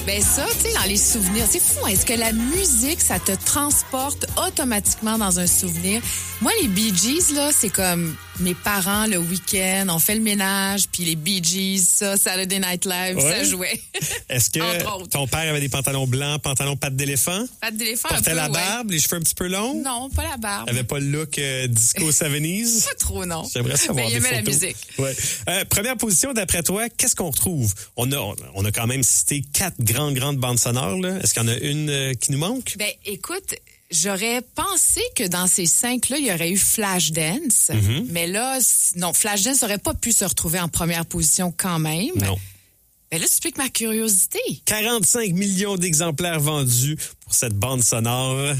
Ben ça, tu sais, dans les souvenirs, c'est fou. Est-ce que la musique, ça te transporte automatiquement dans un souvenir? Moi, les Bee Gees, là, c'est comme mes parents, le week-end, on fait le ménage, puis les Bee Gees, ça, Saturday Night Live, ça jouait. Est-ce que ton père avait des pantalons blancs, pantalons pattes d'éléphant? Pattes d'éléphant, portait la barbe, les cheveux un petit peu longs? Non, pas la barbe. Avait pas le look disco 70s? Pas trop, non. J'aimerais savoir mais il des aimait photos. la musique. Ouais. Première position, d'après toi, qu'est-ce qu'on retrouve? On a quand même cité 4 grandes bandes sonores. Là. Est-ce qu'il y en a une qui nous manque? Ben, écoute, j'aurais pensé que dans ces 5-là, il y aurait eu Flashdance. Mais là, non, Flashdance n'aurait pas pu se retrouver en première position quand même. Non. Ben là, tu piques ma curiosité. 45 millions d'exemplaires vendus pour cette bande sonore.